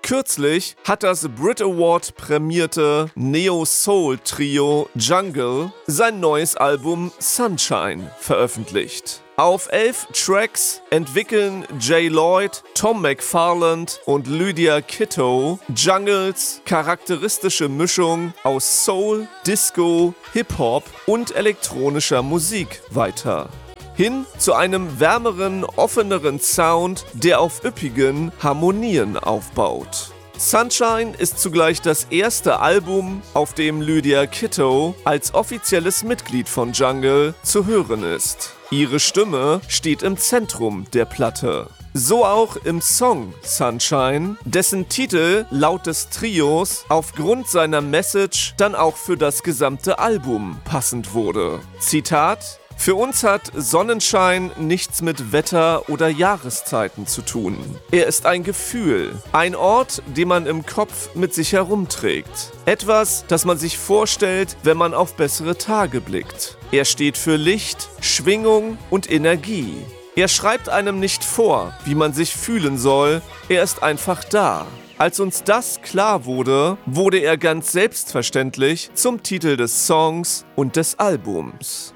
Kürzlich hat das Brit Award prämierte Neo-Soul-Trio Jungle sein neues Album Sunshine veröffentlicht. Auf 11 Tracks entwickeln Jay Lloyd, Tom McFarland und Lydia Kitto Jungles charakteristische Mischung aus Soul, Disco, Hip-Hop und elektronischer Musik weiter. Hin zu einem wärmeren, offeneren Sound, der auf üppigen Harmonien aufbaut. Sunshine ist zugleich das erste Album, auf dem Lydia Kitto als offizielles Mitglied von Jungle zu hören ist. Ihre Stimme steht im Zentrum der Platte. So auch im Song Sunshine, dessen Titel laut des Trios aufgrund seiner Message dann auch für das gesamte Album passend wurde. Zitat: Für uns hat Sonnenschein nichts mit Wetter oder Jahreszeiten zu tun. Er ist ein Gefühl, ein Ort, den man im Kopf mit sich herumträgt. Etwas, das man sich vorstellt, wenn man auf bessere Tage blickt. Er steht für Licht, Schwingung und Energie. Er schreibt einem nicht vor, wie man sich fühlen soll, er ist einfach da. Als uns das klar wurde, wurde er ganz selbstverständlich zum Titel des Songs und des Albums.